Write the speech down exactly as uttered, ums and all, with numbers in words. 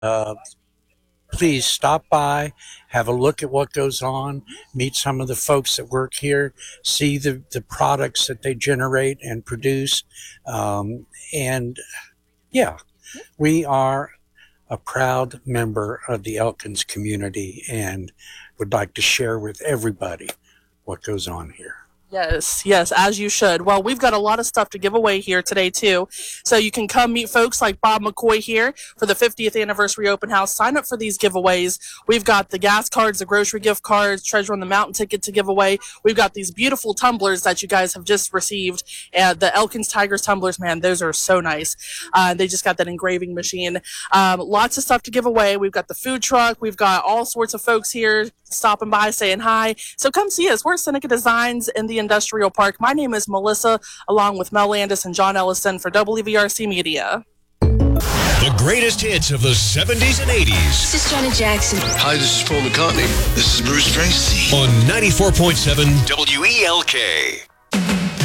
Uh, please stop by, have a look at what goes on, meet some of the folks that work here, see the, the products that they generate and produce. Um, and yeah, we are a proud member of the Elkins community and would like to share with everybody what goes on here. Yes, yes, as you should. Well, we've got a lot of stuff to give away here today, too. So you can come meet folks like Bob McCoy here for the fiftieth anniversary open house. Sign up for these giveaways. We've got the gas cards, the grocery gift cards, Treasure on the Mountain ticket to give away. We've got these beautiful tumblers that you guys have just received. And the Elkins Tigers tumblers, man, those are so nice. Uh, they just got that engraving machine. Um, lots of stuff to give away. We've got the food truck. We've got all sorts of folks here stopping by, saying hi. So come see us. We're at Seneca Designs in the Industrial Park. My name is Melissa, along with Mel Landis and John Ellison for W V R C Media. The greatest hits of the seventies and eighties. This is Janet Jackson. Hi, this is Paul McCartney. This is Bruce Springsteen. On ninety-four point seven W E L K.